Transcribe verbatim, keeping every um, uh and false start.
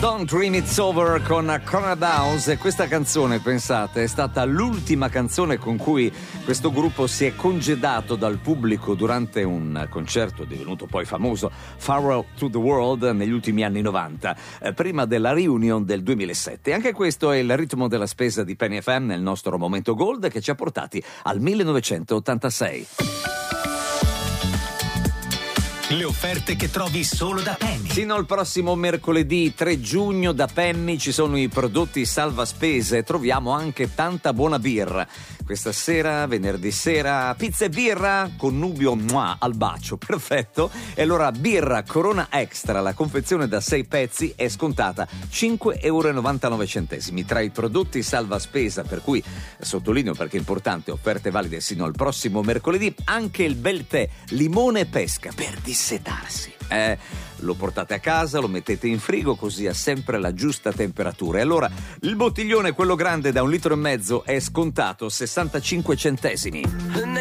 Don't Dream It's Over con Corner House. E questa canzone, pensate, è stata l'ultima canzone con cui questo gruppo si è congedato dal pubblico durante un concerto divenuto poi famoso, Farewell to the World, negli ultimi anni novanta, eh, prima della reunion del duemilasette. Anche questo è il ritmo della spesa di Penny F M nel nostro momento Gold, che ci ha portati al millenovecentottantasei. Le offerte che trovi solo da Penny. Sino al prossimo mercoledì tre giugno da Penny ci sono i prodotti salva spese e troviamo anche tanta buona birra. Questa sera, venerdì sera, pizza e birra, connubio mua, al bacio, perfetto. E allora birra Corona Extra, la confezione da sei pezzi, è scontata cinque virgola novantanove euro. Tra i prodotti salva spesa, per cui sottolineo perché è importante, offerte valide sino al prossimo mercoledì, anche il bel tè limone e pesca per dissetarsi. Eh, lo portate a casa, lo mettete in frigo, così ha sempre la giusta temperatura. E allora il bottiglione, quello grande da un litro e mezzo, è scontato sessantacinque centesimi.